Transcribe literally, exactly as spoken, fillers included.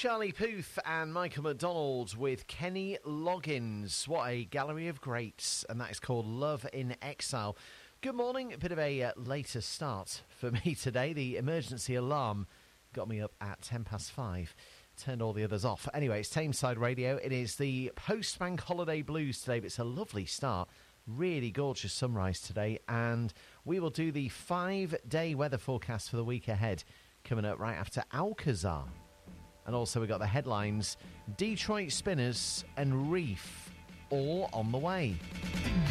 Charlie Puth and Michael McDonald with Kenny Loggins. What a gallery of greats, and that is called Love in Exile. Good morning. A bit of a uh, later start for me today. The emergency alarm got me up at ten past five. Turned all the others off. Anyway, it's Tameside Radio. It is the post-bank holiday blues today, but it's a lovely start. Really gorgeous sunrise today, and we will do the five-day weather forecast for the week ahead coming up right after Alcazar. And also we got the headlines, Detroit Spinners and Reef all on the way.